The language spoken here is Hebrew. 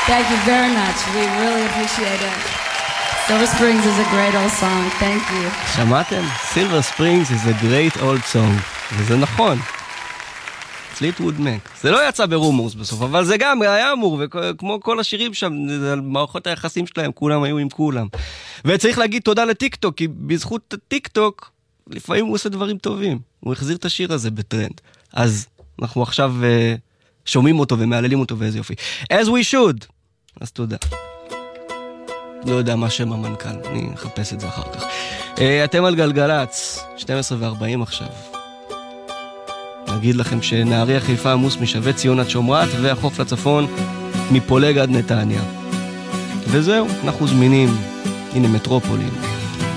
Thank you very much. We really appreciate it. Silver Springs is a great old song. Thank you. שמעתם? Silver Springs is a great old song. וזה נכון. פליטווד מק. זה לא יצא ברומורס בסוף, אבל זה גם היה אמור, וכמו כל השירים שם, על מערכות היחסים שלהם, כולם היו עם כולם. וצריך להגיד תודה לטיקטוק, כי בזכות הטיקטוק, לפעמים הוא עושה דברים טובים. הוא החזיר את השיר הזה בטרנד. אז אנחנו עכשיו שומעים אותו ומעללים אותו, ואיזה יופי. As we should. אז תודה. לא יודע מה שם המנכ"ל, אני אחפש את זה אחר כך. אתם על גלגלץ, 12:40 עכשיו. נגיד לכם שנהריה, חיפה, עמוס משווה ציון עד שומרת, והחוף לצפון מפולג עד נתניה. וזהו, אנחנו זמינים. הנה מטרופולין.